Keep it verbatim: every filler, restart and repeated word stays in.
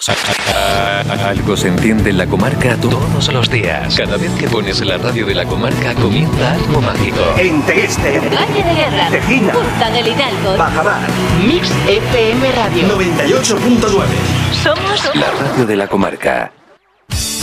Algo se entiende en la comarca todos los días. Cada vez que pones la radio de la comarca comienza algo mágico. En Tegueste, Valle de Guerra, Tejina, Punta del Hidalgo, Bajamar, Mix F M Radio noventa y ocho punto nueve. Somos La radio de la comarca.